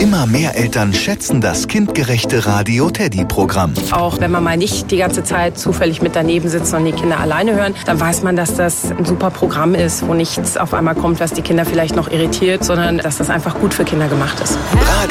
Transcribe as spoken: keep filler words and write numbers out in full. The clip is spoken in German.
Immer mehr Eltern schätzen das kindgerechte Radio Teddy-Programm. Auch wenn man mal nicht die ganze Zeit zufällig mit daneben sitzt und die Kinder alleine hören, dann weiß man, dass das ein super Programm ist, wo nichts auf einmal kommt, was die Kinder vielleicht noch irritiert, sondern dass das einfach gut für Kinder gemacht ist. Radio